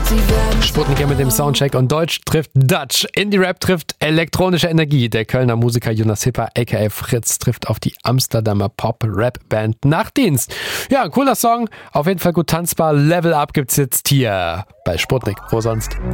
Sputnik hier mit dem Soundcheck und Deutsch trifft Dutch. Indie-Rap trifft elektronische Energie. Der Kölner Musiker Jonas Hipper aka Fritz trifft auf die Amsterdamer Pop-Rap-Band Nachtdienst. Ja, ein cooler Song, auf jeden Fall gut tanzbar. Level Up gibt's jetzt hier bei Sputnik. Wo sonst?